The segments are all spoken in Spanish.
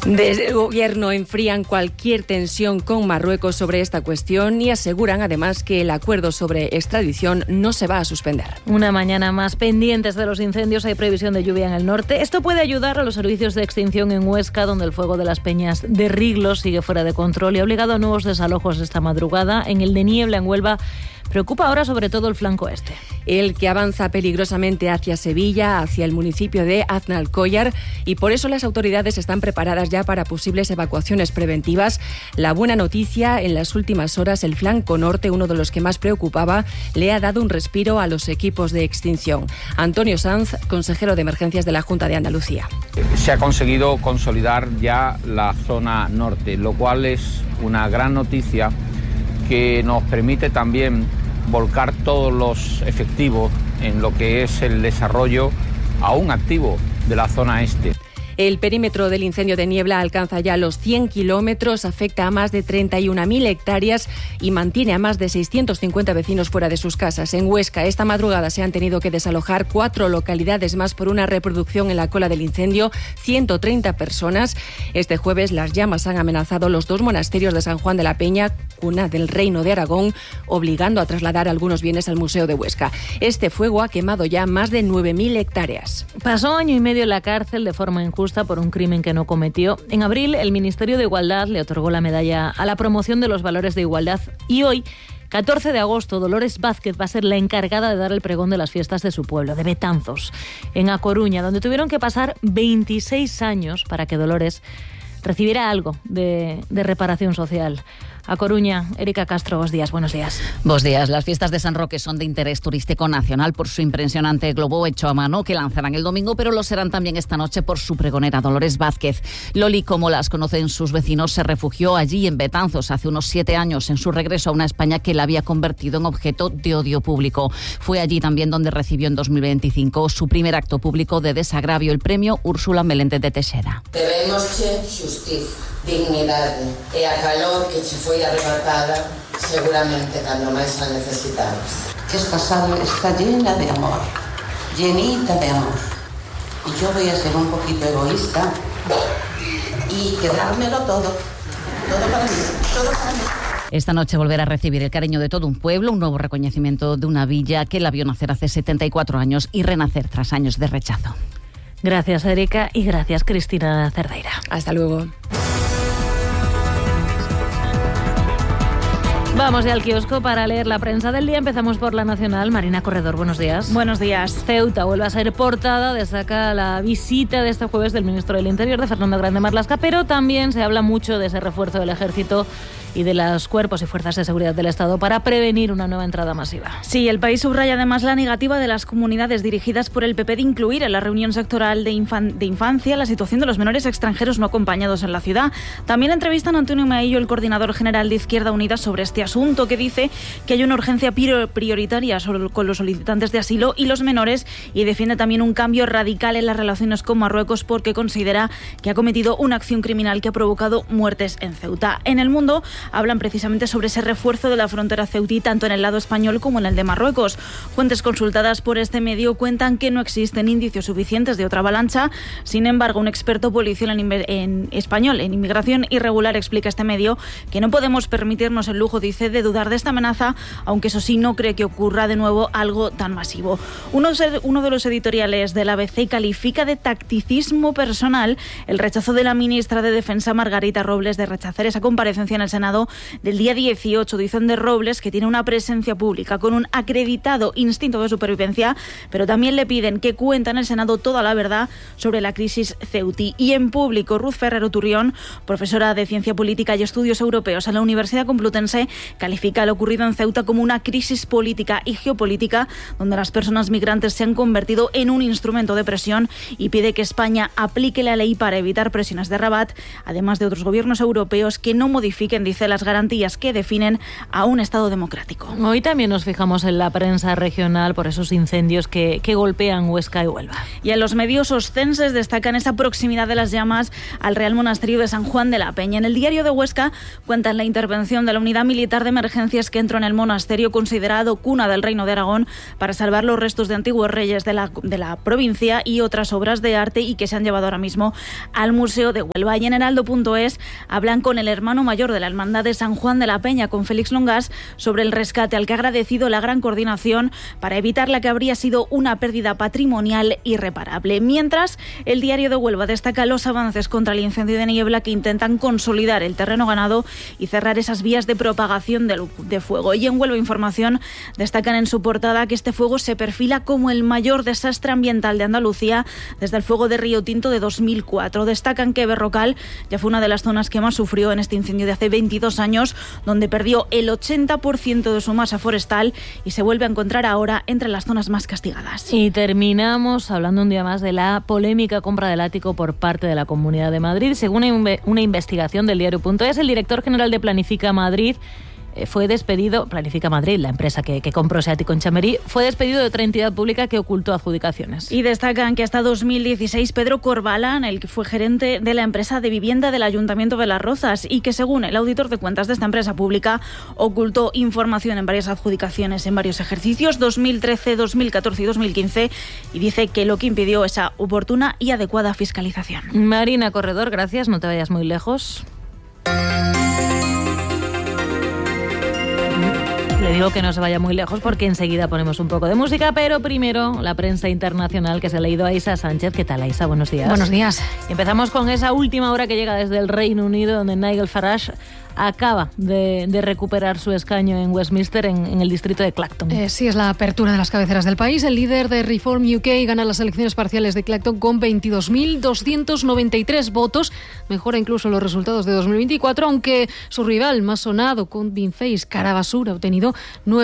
Desde el gobierno enfrían cualquier tensión con Marruecos sobre esta cuestión y aseguran además que el acuerdo sobre extradición no se va a suspender. Una mañana más pendientes de los incendios, hay previsión de lluvia en el norte. Esto puede ayudar a los servicios de extinción en Huesca, donde el fuego de las peñas de Riglos sigue fuera de control y ha obligado a nuevos desalojos esta madrugada. En el de Niebla, en Huelva, preocupa ahora sobre todo el flanco este. El que avanza peligrosamente hacia Sevilla, hacia el municipio de Aznalcóllar, y por eso las autoridades están preparadas ya para posibles evacuaciones preventivas. La buena noticia, en las últimas horas el flanco norte, uno de los que más preocupaba, le ha dado un respiro a los equipos de extinción. Antonio Sanz, consejero de Emergencias de la Junta de Andalucía. Se ha conseguido consolidar ya la zona norte, lo cual es una gran noticia que nos permite también volcar todos los efectivos en lo que es el desarrollo aún activo de la zona este. El perímetro del incendio de Niebla alcanza ya los 100 kilómetros, afecta a más de 31.000 hectáreas y mantiene a más de 650 vecinos fuera de sus casas. En Huesca, esta madrugada se han tenido que desalojar 4 localidades más por una reproducción en la cola del incendio, 130 personas. Este jueves las llamas han amenazado los 2 monasterios de San Juan de la Peña, cuna del Reino de Aragón, obligando a trasladar algunos bienes al Museo de Huesca. Este fuego ha quemado ya más de 9.000 hectáreas. Pasó año y medio en la cárcel de forma injusta por un crimen que no cometió. En abril, el Ministerio de Igualdad le otorgó la medalla a la promoción de los valores de igualdad y hoy, 14 de agosto, Dolores Vázquez va a ser la encargada de dar el pregón de las fiestas de su pueblo, de Betanzos, en A Coruña, donde tuvieron que pasar 26 años para que Dolores recibiera algo de reparación social. A Coruña, Erika Castro, buenos días. Buenos días. Las fiestas de San Roque son de interés turístico nacional por su impresionante globo hecho a mano que lanzarán el domingo, pero lo serán también esta noche por su pregonera Dolores Vázquez. Loli, como las conocen sus vecinos, se refugió allí en Betanzos hace unos 7 años en su regreso a una España que la había convertido en objeto de odio público. Fue allí también donde recibió en 2025 su primer acto público de desagravio, el premio Úrsula Meléndez de Teixeira. Debemos justicia, dignidade e a calor que che foi arrebatada seguramente cando máis a necesitabas. Esta sala está llena de amor, llenita de amor. Y yo voy a ser un poquito egoísta y quedármelo todo para mí, todo para mí. Esta noche volverá a recibir el cariño de todo un pueblo, un nuevo reconocimiento de una villa que la vio nacer hace 74 años y renacer tras años de rechazo. Gracias, Erika, y gracias, Cristina Cerdeira. Hasta luego. Vamos ya al kiosco para leer la prensa del día. Empezamos por La Nacional. Marina Corredor, buenos días. Buenos días. Ceuta vuelve a ser portada, destaca la visita de este jueves del ministro del Interior, de Fernando Grande Marlaska, pero también se habla mucho de ese refuerzo del ejército y de los cuerpos y fuerzas de seguridad del Estado para prevenir una nueva entrada masiva. Sí, el país subraya además la negativa de las comunidades dirigidas por el PP de incluir en la reunión sectorial de infancia la situación de los menores extranjeros no acompañados en la ciudad. También entrevistan a Antonio Maillo, el coordinador general de Izquierda Unida, sobre este asunto, que dice que hay una urgencia prioritaria con los solicitantes de asilo y los menores, y defiende también un cambio radical en las relaciones con Marruecos porque considera que ha cometido una acción criminal que ha provocado muertes en Ceuta. En El Mundo hablan precisamente sobre ese refuerzo de la frontera ceutí, tanto en el lado español como en el de Marruecos. Fuentes consultadas por este medio cuentan que no existen indicios suficientes de otra avalancha. Sin embargo, un experto policial en español en inmigración irregular explica a este medio que no podemos permitirnos el lujo, dice, de dudar de esta amenaza, aunque eso sí, no cree que ocurra de nuevo algo tan masivo. Uno de los editoriales del ABC califica de tacticismo personal el rechazo de la ministra de Defensa, Margarita Robles, de rechazar esa comparecencia en el Senado del día 18. Dicen de Robles que tiene una presencia pública con un acreditado instinto de supervivencia, pero también le piden que cuente en el Senado toda la verdad sobre la crisis ceutí. Y en público, Ruth Ferrero Turrión, profesora de Ciencia Política y Estudios Europeos en la Universidad Complutense, califica lo ocurrido en Ceuta como una crisis política y geopolítica donde las personas migrantes se han convertido en un instrumento de presión, y pide que España aplique la ley para evitar presiones de Rabat, además de otros gobiernos europeos que no modifiquen, dice, las garantías que definen a un Estado democrático. Hoy también nos fijamos en la prensa regional por esos incendios que golpean Huesca y Huelva. Y en los medios oscenses destacan esa proximidad de las llamas al Real Monasterio de San Juan de la Peña. En el diario de Huesca cuentan la intervención de la unidad militar militar de emergencias que entró en el monasterio considerado cuna del Reino de Aragón para salvar los restos de antiguos reyes de la provincia y otras obras de arte, y que se han llevado ahora mismo al Museo de Huelva. Y en heraldo.es hablan con el hermano mayor de la Hermandad de San Juan de la Peña, con Félix Longas, sobre el rescate, al que ha agradecido la gran coordinación para evitar la que habría sido una pérdida patrimonial irreparable. Mientras, el Diario de Huelva destaca los avances contra el incendio de Niebla, que intentan consolidar el terreno ganado y cerrar esas vías de propagación de fuego. Y en Huelva Información destacan en su portada que este fuego se perfila como el mayor desastre ambiental de Andalucía desde el fuego de Río Tinto de 2004. Destacan que Berrocal ya fue una de las zonas que más sufrió en este incendio de hace 22 años, donde perdió el 80% de su masa forestal y se vuelve a encontrar ahora entre las zonas más castigadas. Y terminamos hablando un día más de la polémica compra del ático por parte de la Comunidad de Madrid. Según una investigación del diario.es, el director general de Planifica Madrid fue despedido, Planifica Madrid, la empresa que compró ese ático en Chamberí, fue despedido de otra entidad pública que ocultó adjudicaciones. Y destacan que hasta 2016 Pedro Corbalán, el que fue gerente de la empresa de vivienda del Ayuntamiento de Las Rozas, y que según el auditor de cuentas de esta empresa pública ocultó información en varias adjudicaciones en varios ejercicios, 2013, 2014 y 2015, y dice que lo que impidió esa oportuna y adecuada fiscalización. Marina Corredor, gracias, no te vayas muy lejos. Le digo que no se vaya muy lejos porque enseguida ponemos un poco de música, pero primero la prensa internacional que se ha leído a Aisa Sánchez. ¿Qué tal, Aisa? Buenos días. Buenos días. Empezamos con esa última hora que llega desde el Reino Unido, donde Nigel Farage acaba de recuperar su escaño en Westminster, en el distrito de Clacton. Sí, es la apertura de las cabeceras del país. El líder de Reform UK gana las elecciones parciales de Clacton con 22.293 votos. Mejora incluso los resultados de 2024, aunque su rival más sonado, Corbyn Face, cara basura, ha obtenido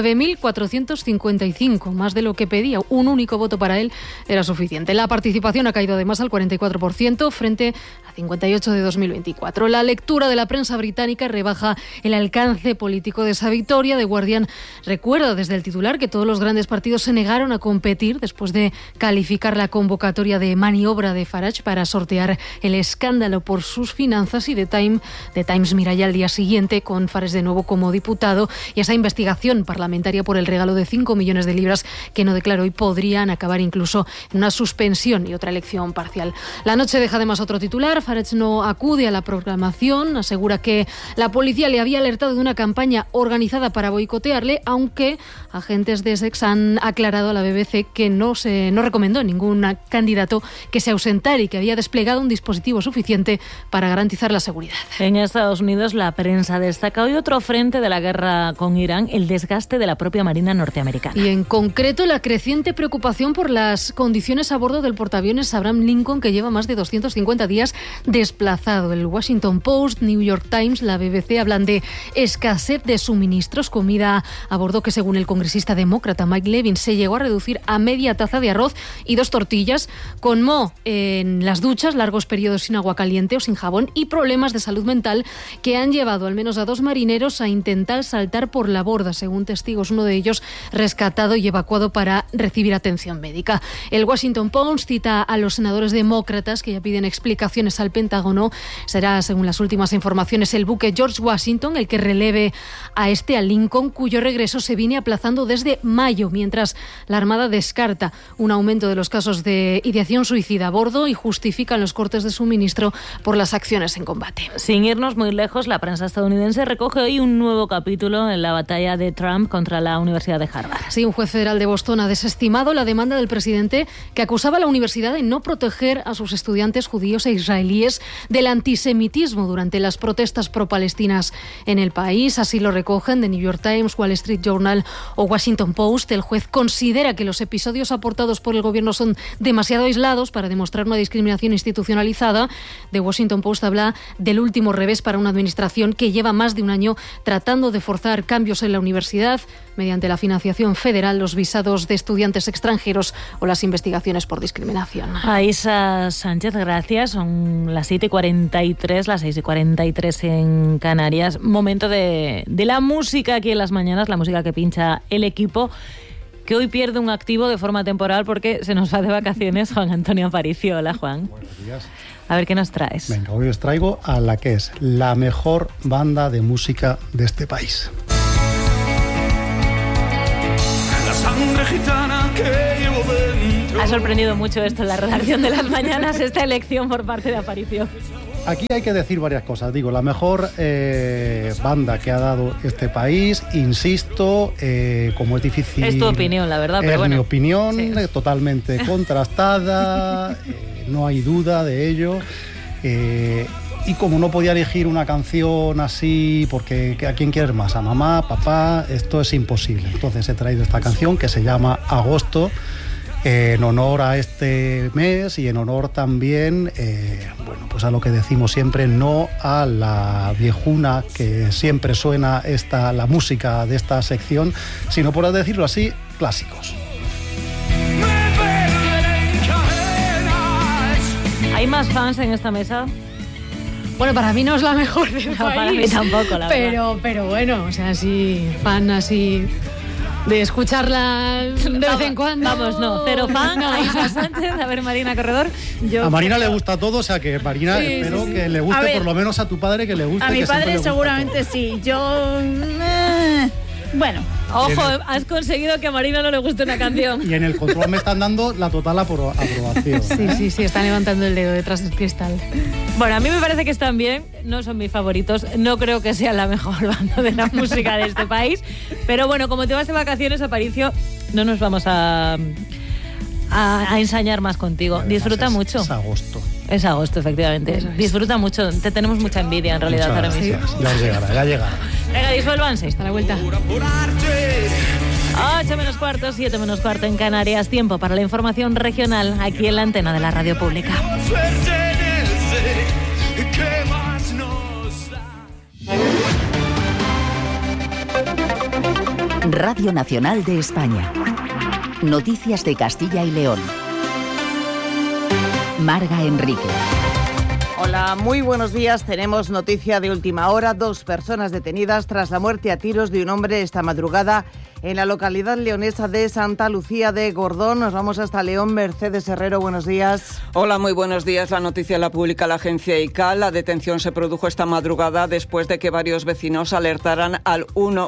9.455, más de lo que pedía. Un único voto para él era suficiente. La participación ha caído además al 44% frente a 58% de 2024. La lectura de la prensa británica rebaja el alcance político de esa victoria. The Guardian recuerda desde el titular que todos los grandes partidos se negaron a competir después de calificar la convocatoria de maniobra de Farage para sortear el escándalo por sus finanzas, y The Times mira ya al día siguiente con Farage de nuevo como diputado y esa investigación parlamentaria por el regalo de 5 millones de libras que no declaró y podrían acabar incluso en una suspensión y otra elección parcial. La noche deja además otro titular. Farage no acude a la proclamación, asegura que la policía le había alertado de una campaña organizada para boicotearle, aunque agentes de Essex han aclarado a la BBC que no recomendó ningún candidato que se ausentara y que había desplegado un dispositivo suficiente para garantizar la seguridad. En Estados Unidos, la prensa destaca hoy otro frente de la guerra con Irán, el desgaste de la propia Marina norteamericana. Y en concreto, la creciente preocupación por las condiciones a bordo del portaaviones Abraham Lincoln, que lleva más de 250 días desplazado. El Washington Post, New York Times, la BBC hablan de escasez de suministros, comida a bordo que según el congresista demócrata Mike Levin se llegó a reducir a media taza de arroz y 2 tortillas, con moho en las duchas, largos periodos sin agua caliente o sin jabón y problemas de salud mental que han llevado al menos a 2 marineros a intentar saltar por la borda, según testigos, uno de ellos rescatado y evacuado para recibir atención médica. El Washington Post cita a los senadores demócratas que ya piden explicaciones al Pentágono. Será, según las últimas informaciones, el buque George Washington el que releve a Lincoln, cuyo regreso se viene aplazando desde mayo, mientras la Armada descarta un aumento de los casos de ideación suicida a bordo y justifican los cortes de suministro por las acciones en combate. Sin irnos muy lejos, la prensa estadounidense recoge hoy un nuevo capítulo en la batalla de Trump contra la Universidad de Harvard. Sí, un juez federal de Boston ha desestimado la demanda del presidente que acusaba a la universidad de no proteger a sus estudiantes judíos e israelíes del antisemitismo durante las protestas pro-palestinas en el país. Así lo recogen The New York Times, Wall Street Journal o Washington Post. El juez considera que los episodios aportados por el gobierno son demasiado aislados para demostrar una discriminación institucionalizada. The Washington Post habla del último revés para una administración que lleva más de un año tratando de forzar cambios en la universidad mediante la financiación federal, los visados de estudiantes extranjeros o las investigaciones por discriminación. Aisa Sánchez, gracias. Son las 7:43, las 6:43 en Canarias. Momento de la música aquí en las mañanas, la música que pincha el equipo, que hoy pierde un activo de forma temporal porque se nos va de vacaciones Juan Antonio Aparicio. Hola, Juan. Buenos días. A ver, ¿qué nos traes? Venga, hoy os traigo a la que es la mejor banda de música de este país. sangre gitana que llevo dentro. Ha sorprendido mucho esto en la redacción de Las Mañanas, esta elección por parte de Aparicio. Aquí hay que decir varias cosas. Digo, la mejor banda que ha dado este país, insisto, como es difícil... Es tu opinión, la verdad, pero es bueno. mi opinión, sí. Totalmente contrastada, no hay duda de ello. Y como no podía elegir una canción así, porque ¿a quién quieres más? ¿A mamá, papá? Esto es imposible. Entonces he traído esta canción que se llama Agosto, en honor a este mes y en honor también, bueno, pues a lo que decimos siempre, no a la viejuna que siempre suena la música de esta sección, sino, por decirlo así, clásicos. ¿Hay más fans en esta mesa? Bueno, para mí no es la mejor del país. Para mí tampoco, la verdad. Pero bueno, o sea, sí, fan así... de escucharla de vez en cuando. Vamos, no, cero fan. No. Aisha Sánchez, a ver, Marina Corredor. A Marina le gusta todo, o sea que Marina, sí, espero que le guste, por lo menos a tu padre que le guste. A mi padre seguramente sí. Yo... bueno. Ojo, has conseguido que a Marina no le guste una canción. Y en el control me están dando la total aprobación. Sí, están levantando el dedo detrás del cristal. Bueno, a mí me parece que están bien, no son mis favoritos, no creo que sea la mejor banda de la música de este país, pero bueno, como te vas de vacaciones, Aparicio, no nos vamos a ensañar más contigo. Además, disfruta mucho. Es agosto. Es agosto, efectivamente. Disfruta mucho, te tenemos mucha envidia en realidad ahora mismo. Ya llegará. Venga, disuélvanse. Hasta la vuelta. 8 menos cuarto, 7 menos cuarto en Canarias. Tiempo para la información regional aquí en la antena de la radio pública. Radio Nacional de España. Noticias de Castilla y León. Marga Enrique. Hola, muy buenos días. Tenemos noticia de última hora. 2 personas detenidas tras la muerte a tiros de un hombre esta madrugada en la localidad leonesa de Santa Lucía de Gordón. Nos vamos hasta León. Mercedes Herrero, buenos días. Hola, muy buenos días. La noticia la publica la agencia ICAL. La detención se produjo esta madrugada después de que varios vecinos alertaran al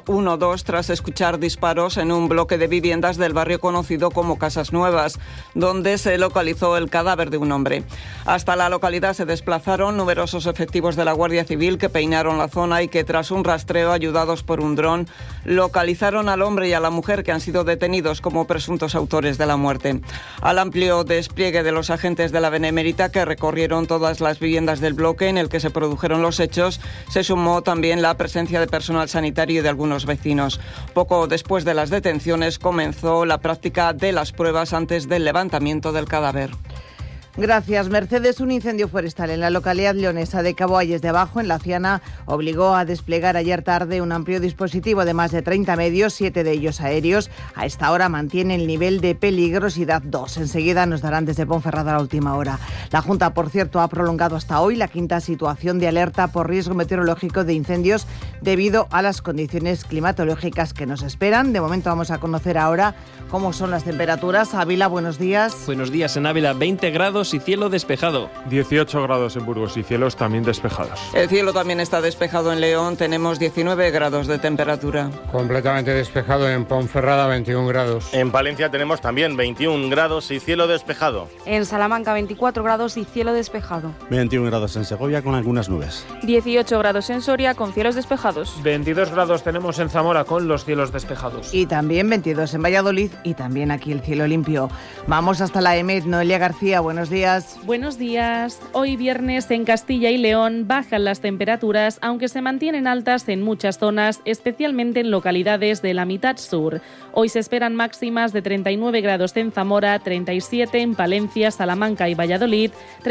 112 tras escuchar disparos en un bloque de viviendas del barrio conocido como Casas Nuevas, donde se localizó el cadáver de un hombre. Hasta la localidad se desplazaron numerosos efectivos de la Guardia Civil que peinaron la zona y que, tras un rastreo ayudados por un dron, localizaron al hombre y a la mujer que han sido detenidos como presuntos autores de la muerte. Al amplio despliegue de los agentes de la Benemérita, que recorrieron todas las viviendas del bloque en el que se produjeron los hechos, se sumó también la presencia de personal sanitario y de algunos vecinos. Poco después de las detenciones comenzó la práctica de las pruebas antes del levantamiento del cadáver. Gracias, Mercedes. Un incendio forestal en la localidad leonesa de Cabo Ayes de Abajo, en La Ciana, obligó a desplegar ayer tarde un amplio dispositivo de más de 30 medios, 7 de ellos aéreos. A esta hora mantiene el nivel de peligrosidad 2. Enseguida nos darán desde Ponferrada la última hora. La Junta, por cierto, ha prolongado hasta hoy la 5ª situación de alerta por riesgo meteorológico de incendios debido a las condiciones climatológicas que nos esperan. De momento vamos a conocer ahora cómo son las temperaturas. Ávila, buenos días. Buenos días. En Ávila, 20 grados y cielo despejado. 18 grados en Burgos y cielos también despejados. El cielo también está despejado en León, tenemos 19 grados de temperatura. Completamente despejado en Ponferrada, 21 grados. En Palencia tenemos también 21 grados y cielo despejado. En Salamanca, 24 grados y cielo despejado. 21 grados en Segovia con algunas nubes. 18 grados en Soria con cielos despejados. 22 grados tenemos en Zamora con los cielos despejados. Y también 22 en Valladolid y también aquí el cielo limpio. Vamos hasta la EMET. Noelia García, buenos días. Buenos días. Hoy viernes en Castilla y León bajan las temperaturas, aunque se mantienen altas en muchas zonas, especialmente en localidades de la mitad sur. Hoy se esperan máximas de 39 grados en Zamora, 37 en Palencia, Salamanca y Valladolid,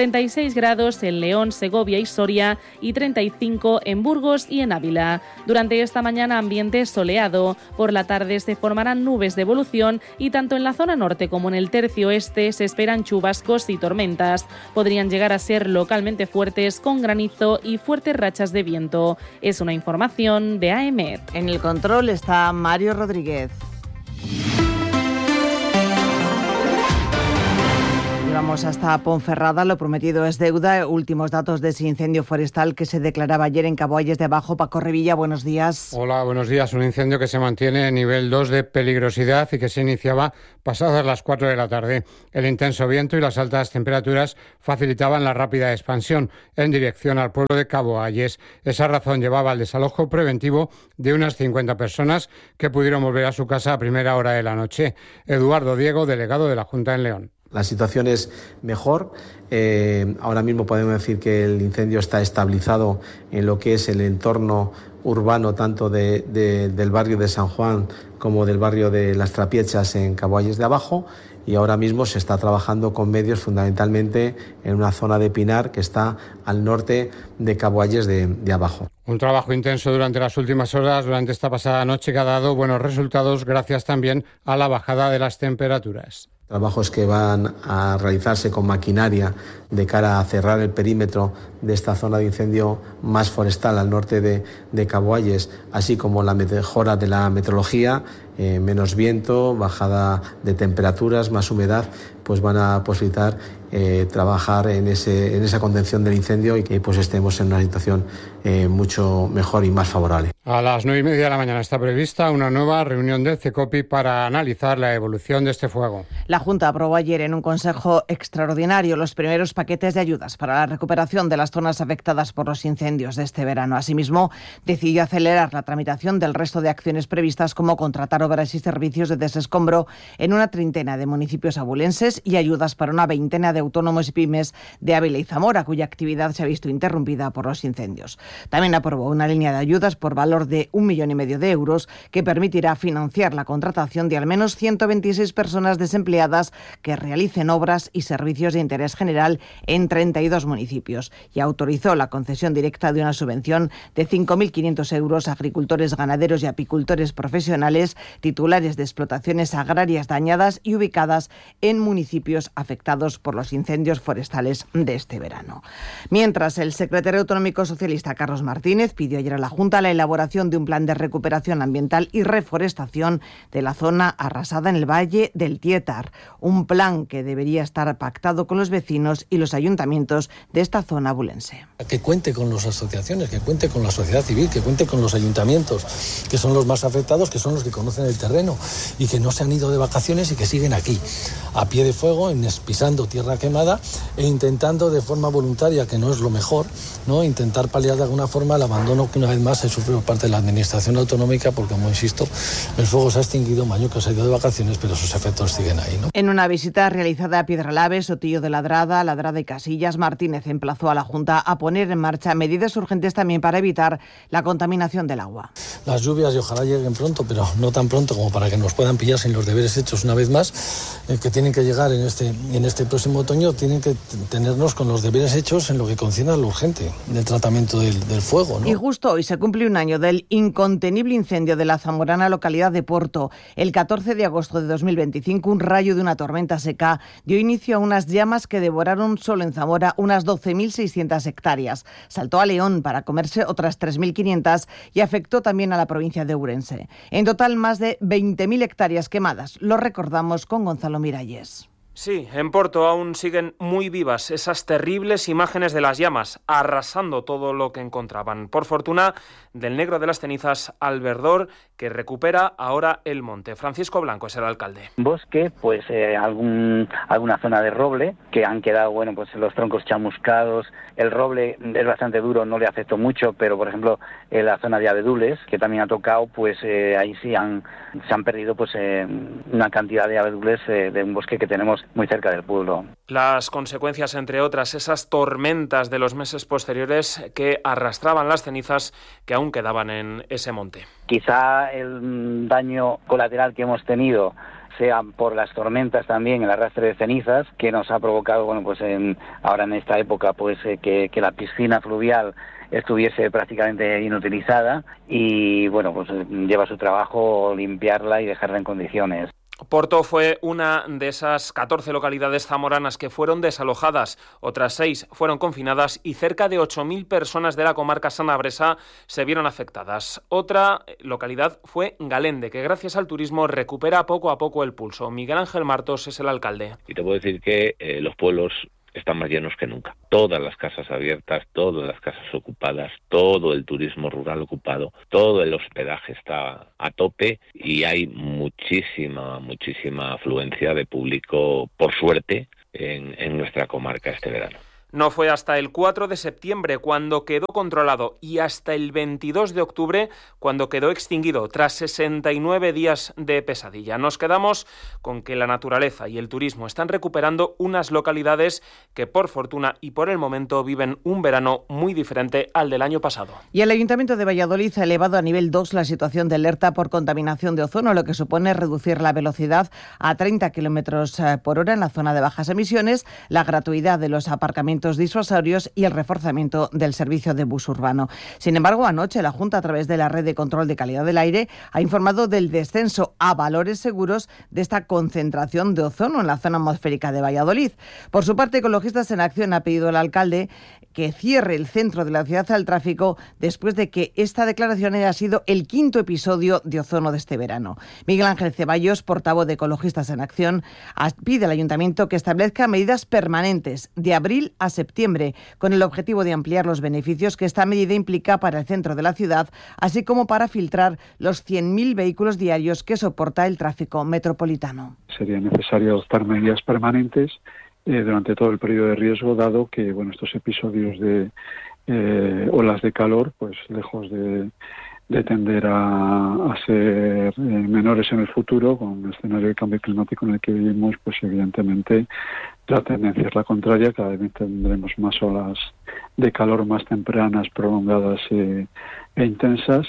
36 grados en León, Segovia y Soria y 35 en Burgos y en Ávila. Durante esta mañana ambiente soleado. Por la tarde se formarán nubes de evolución y tanto en la zona norte como en el tercio este se esperan chubascos y tormentas. Podrían llegar a ser localmente fuertes con granizo y fuertes rachas de viento. Es una información de AEMET. En el control está Mario Rodríguez. Y vamos hasta Ponferrada, lo prometido es deuda. Últimos datos de ese incendio forestal que se declaraba ayer en Cabo Ayes de Abajo. Paco Revilla, buenos días. Hola, buenos días. Un incendio que se mantiene en nivel 2 de peligrosidad y que se iniciaba pasadas las 4 de la tarde. El intenso viento y las altas temperaturas facilitaban la rápida expansión en dirección al pueblo de Cabo Ayes. Esa razón llevaba al desalojo preventivo de unas 50 personas que pudieron volver a su casa a primera hora de la noche. Eduardo Diego, delegado de la Junta en León. La situación es mejor. Ahora mismo podemos decir que el incendio está estabilizado en lo que es el entorno urbano, tanto del barrio de San Juan como del barrio de Las Trapiechas en Cabo Ayes de Abajo. Y ahora mismo se está trabajando con medios fundamentalmente en una zona de Pinar que está al norte de Cabo Ayes de Abajo. Un trabajo intenso durante las últimas horas, durante esta pasada noche, que ha dado buenos resultados gracias también a la bajada de las temperaturas. Trabajos que van a realizarse con maquinaria de cara a cerrar el perímetro de esta zona de incendio más forestal al norte de Cabo Ayes, así como la mejora de la meteorología, menos viento, bajada de temperaturas, más humedad, pues van a posibilitar trabajar en esa contención del incendio y que pues estemos en una situación mucho mejor y más favorable. A las 9:30 de la mañana está prevista una nueva reunión del CECOPI para analizar la evolución de este fuego. La Junta aprobó ayer en un consejo extraordinario los primeros paquetes de ayudas para la recuperación de las zonas afectadas por los incendios de este verano. Asimismo, decidió acelerar la tramitación del resto de acciones previstas, como contratar obras y servicios de desescombro en una treintena de municipios abulenses y ayudas para una veintena de autónomos y pymes de Ávila y Zamora, cuya actividad se ha visto interrumpida por los incendios. También aprobó una línea de ayudas por valor de 1,5 millones de euros que permitirá financiar la contratación de al menos 126 personas desempleadas que realicen obras y servicios de interés general en 32 municipios, y autorizó la concesión directa de una subvención de 5.500 euros a agricultores, ganaderos y apicultores profesionales titulares de explotaciones agrarias dañadas y ubicadas en municipios afectados por los incendios forestales de este verano. Mientras, el secretario autonómico socialista Carlos Martínez pidió ayer a la Junta la elaboración de un plan de recuperación ambiental y reforestación de la zona arrasada en el Valle del Tietar, un plan que debería estar pactado con los vecinos y los ayuntamientos de esta zona abulense. Que cuente con las asociaciones, que cuente con la sociedad civil, que cuente con los ayuntamientos, que son los más afectados, que son los que conocen el terreno y que no se han ido de vacaciones y que siguen aquí, a pie de fuego, pisando tierra quemada e intentando de forma voluntaria, que no es lo mejor, ¿no?, intentar paliar de alguna forma el abandono que una vez más se sufrió por parte de la administración autonómica, porque, como insisto, el fuego se ha extinguido, Mañuca se ha ido de vacaciones, pero sus efectos siguen ahí, ¿no? En una visita realizada a Piedralabes, Sotillo de Ladrada y Casillas, Martínez emplazó a la Junta a poner en marcha medidas urgentes también para evitar la contaminación del agua. Las lluvias, y ojalá lleguen pronto, pero no tan pronto como para que nos puedan pillar sin los deberes hechos una vez más, que tienen que llegar en este próximo otoño, tienen que tenernos con los deberes hechos en lo que concierne a lo urgente del tratamiento del fuego, ¿no? Y justo hoy se cumple un año del incontenible incendio de la zamorana localidad de Porto. El 14 de agosto de 2025, un rayo de una tormenta seca dio inicio a unas llamas que devoraron solo en Zamora unas 12.600 hectáreas. Saltó a León para comerse otras 3.500 y afectó también a la provincia de Ourense. En total, más de 20.000 hectáreas quemadas. Lo recordamos con Gonzalo Miralles. Sí, en Porto aún siguen muy vivas esas terribles imágenes de las llamas, arrasando todo lo que encontraban. Por fortuna, del negro de las cenizas al verdor, que recupera ahora el monte. Francisco Blanco es el alcalde. Bosque, pues alguna zona de roble, que han quedado, pues los troncos chamuscados. El roble es bastante duro, no le afectó mucho, pero por ejemplo, en la zona de abedules, que también ha tocado, pues ahí sí se han perdido pues una cantidad de abedules de un bosque que tenemos muy cerca del pueblo. Las consecuencias, entre otras, esas tormentas de los meses posteriores que arrastraban las cenizas que aún quedaban en ese monte. Quizá el daño colateral que hemos tenido sea por las tormentas también, el arrastre de cenizas, que nos ha provocado, ahora en esta época, pues que la piscina fluvial estuviese prácticamente inutilizada y, lleva su trabajo limpiarla y dejarla en condiciones. Porto fue una de esas 14 localidades zamoranas que fueron desalojadas, otras 6 fueron confinadas y cerca de 8.000 personas de la comarca sanabresa se vieron afectadas. Otra localidad fue Galende, que gracias al turismo recupera poco a poco el pulso. Miguel Ángel Martos es el alcalde. Y te puedo decir que los pueblos están más llenos que nunca. Todas las casas abiertas, todas las casas ocupadas, todo el turismo rural ocupado, todo el hospedaje está a tope y hay muchísima afluencia de público, por suerte, en nuestra comarca este verano. No fue hasta el 4 de septiembre cuando quedó controlado y hasta el 22 de octubre cuando quedó extinguido tras 69 días de pesadilla. Nos quedamos con que la naturaleza y el turismo están recuperando unas localidades que por fortuna y por el momento viven un verano muy diferente al del año pasado. Y el Ayuntamiento de Valladolid ha elevado a nivel 2 la situación de alerta por contaminación de ozono, lo que supone reducir la velocidad a 30 km por hora en la zona de bajas emisiones, la gratuidad de los aparcamientos disuasorios y el reforzamiento del servicio de bus urbano. Sin embargo, anoche la Junta, a través de la Red de Control de Calidad del Aire, ha informado del descenso a valores seguros de esta concentración de ozono en la zona atmosférica de Valladolid. Por su parte, Ecologistas en Acción ha pedido al alcalde que cierre el centro de la ciudad al tráfico después de que esta declaración haya sido el 5º episodio de ozono de este verano. Miguel Ángel Ceballos, portavoz de Ecologistas en Acción, pide al Ayuntamiento que establezca medidas permanentes de abril a septiembre con el objetivo de ampliar los beneficios que esta medida implica para el centro de la ciudad, así como para filtrar los 100.000 vehículos diarios que soporta el tráfico metropolitano. Sería necesario adoptar medidas permanentes durante todo el periodo de riesgo, dado que estos episodios de olas de calor, pues lejos de tender a ser menores en el futuro, con el escenario de cambio climático en el que vivimos, pues evidentemente la tendencia es la contraria. Cada vez tendremos más olas de calor más tempranas, prolongadas e intensas.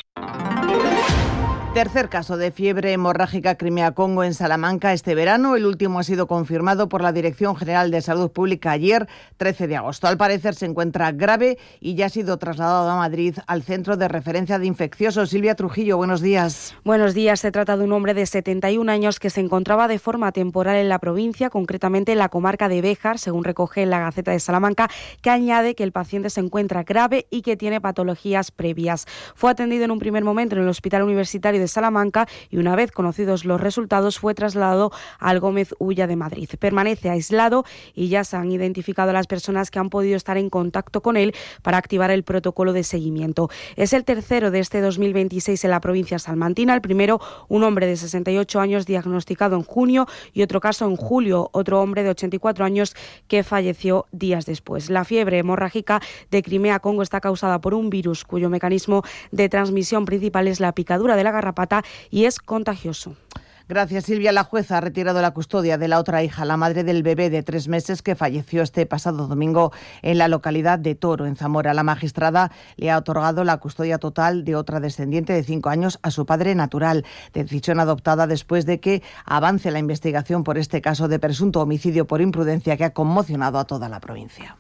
Tercer caso de fiebre hemorrágica Crimea-Congo en Salamanca este verano. El último ha sido confirmado por la Dirección General de Salud Pública ayer, 13 de agosto. Al parecer se encuentra grave y ya ha sido trasladado a Madrid al Centro de Referencia de Infecciosos. Silvia Trujillo, buenos días. Buenos días. Se trata de un hombre de 71 años que se encontraba de forma temporal en la provincia, concretamente en la comarca de Béjar, según recoge la Gaceta de Salamanca, que añade que el paciente se encuentra grave y que tiene patologías previas. Fue atendido en un primer momento en el Hospital Universitario de Salamanca y una vez conocidos los resultados fue trasladado al Gómez Ulla de Madrid. Permanece aislado y ya se han identificado a las personas que han podido estar en contacto con él para activar el protocolo de seguimiento. Es el tercero de este 2026 en la provincia salmantina. El primero, un hombre de 68 años diagnosticado en junio y otro caso en julio, otro hombre de 84 años que falleció días después. La fiebre hemorrágica de Crimea-Congo está causada por un virus cuyo mecanismo de transmisión principal es la picadura de la garrapata y es contagioso. Gracias, Silvia. La jueza ha retirado la custodia de la otra hija, la madre del bebé de 3 meses que falleció este pasado domingo en la localidad de Toro, en Zamora. La magistrada le ha otorgado la custodia total de otra descendiente de 5 años a su padre natural. Decisión adoptada después de que avance la investigación por este caso de presunto homicidio por imprudencia que ha conmocionado a toda la provincia.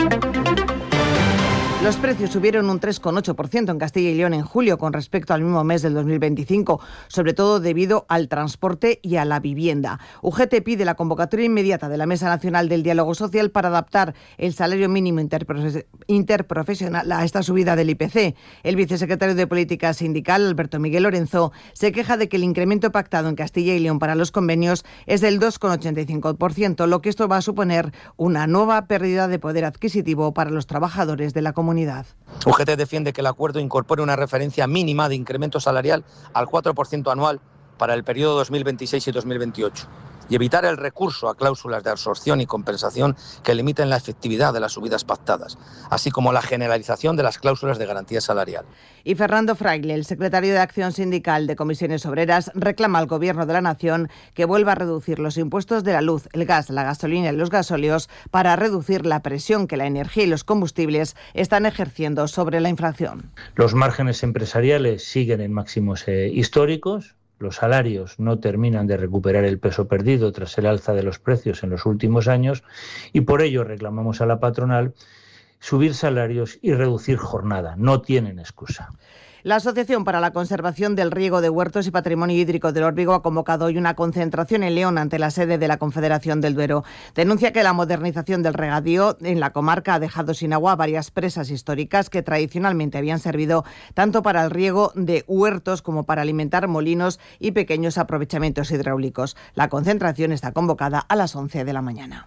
Los precios subieron un 3,8% en Castilla y León en julio con respecto al mismo mes del 2025, sobre todo debido al transporte y a la vivienda. UGT pide la convocatoria inmediata de la Mesa Nacional del Diálogo Social para adaptar el salario mínimo interprofesional a esta subida del IPC. El vicesecretario de Política Sindical, Alberto Miguel Lorenzo, se queja de que el incremento pactado en Castilla y León para los convenios es del 2,85%, lo que esto va a suponer una nueva pérdida de poder adquisitivo para los trabajadores de la comunidad. UGT defiende que el acuerdo incorpore una referencia mínima de incremento salarial al 4% anual para el periodo 2026 y 2028 y evitar el recurso a cláusulas de absorción y compensación que limiten la efectividad de las subidas pactadas, así como la generalización de las cláusulas de garantía salarial. Y Fernando Fraile, el secretario de Acción Sindical de Comisiones Obreras, reclama al Gobierno de la Nación que vuelva a reducir los impuestos de la luz, el gas, la gasolina y los gasóleos para reducir la presión que la energía y los combustibles están ejerciendo sobre la inflación. Los márgenes empresariales siguen en máximos históricos. Los salarios no terminan de recuperar el peso perdido tras el alza de los precios en los últimos años y por ello reclamamos a la patronal subir salarios y reducir jornada. No tienen excusa. La Asociación para la Conservación del Riego de Huertos y Patrimonio Hídrico del Órbigo ha convocado hoy una concentración en León ante la sede de la Confederación del Duero. Denuncia que la modernización del regadío en la comarca ha dejado sin agua varias presas históricas que tradicionalmente habían servido tanto para el riego de huertos como para alimentar molinos y pequeños aprovechamientos hidráulicos. La concentración está convocada a las 11 de la mañana.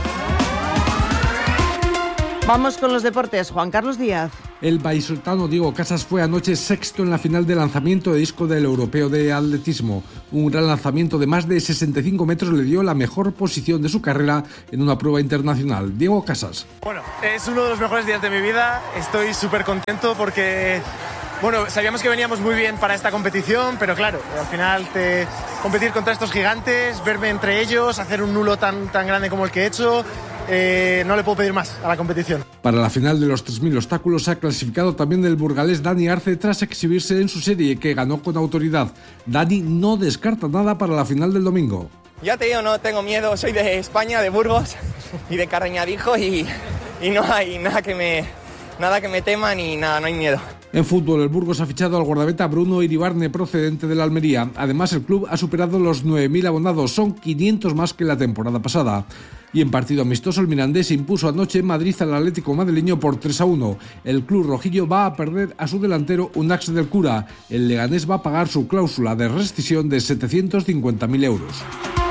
Vamos con los deportes. Juan Carlos Díaz. El vallisoletano Diego Casas fue anoche sexto en la final de lanzamiento de disco del Europeo de Atletismo. Un gran lanzamiento de más de 65 metros le dio la mejor posición de su carrera en una prueba internacional. Diego Casas. Bueno, es uno de los mejores días de mi vida. Estoy súper contento porque... sabíamos que veníamos muy bien para esta competición, pero claro, al final competir contra estos gigantes, verme entre ellos, hacer un nulo tan grande como el que he hecho, no le puedo pedir más a la competición. Para la final de los 3.000 obstáculos se ha clasificado también el burgalés Dani Arce tras exhibirse en su serie, que ganó con autoridad. Dani no descarta nada para la final del domingo. Ya te digo, no tengo miedo, soy de España, de Burgos y de Carreñadijo y no hay nada que me tema ni nada, no hay miedo. En fútbol, el Burgos ha fichado al guardameta Bruno Iribarne, procedente de la Almería. Además, el club ha superado los 9.000 abonados, son 500 más que la temporada pasada. Y en partido amistoso, el Mirandés impuso anoche en Madrid al Atlético madrileño por 3-1. El club rojillo va a perder a su delantero Unax del Cura. El Leganés va a pagar su cláusula de rescisión de 750.000 euros.